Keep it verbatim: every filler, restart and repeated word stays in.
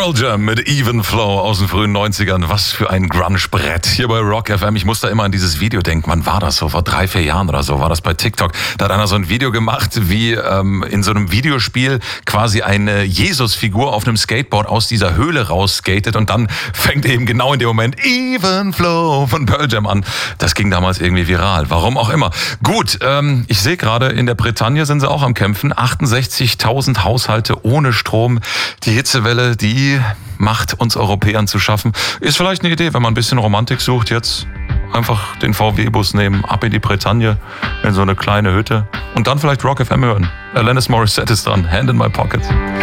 Pearl Jam mit Even Flow aus den frühen neunzigern. Was für ein Grunge-Brett. Hier bei Rock F M. Ich muss da immer an dieses Video denken. Wann war das so? Vor drei, vier Jahren oder so war das bei TikTok. Da hat einer so ein Video gemacht, wie ähm, in so einem Videospiel quasi eine Jesus-Figur auf einem Skateboard aus dieser Höhle rausskatet und dann fängt eben genau in dem Moment Even Flow von Pearl Jam an. Das ging damals irgendwie viral. Warum auch immer. Gut, ähm, ich sehe gerade, in der Bretagne sind sie auch am Kämpfen. achtundsechzigtausend Haushalte ohne Strom. Die Hitzewelle, die macht uns Europäern zu schaffen. Ist vielleicht eine Idee, wenn man ein bisschen Romantik sucht, jetzt einfach den V W-Bus nehmen, ab in die Bretagne, in so eine kleine Hütte und dann vielleicht Rock F M hören. Alanis Morissette ist dran, Hand in my pocket.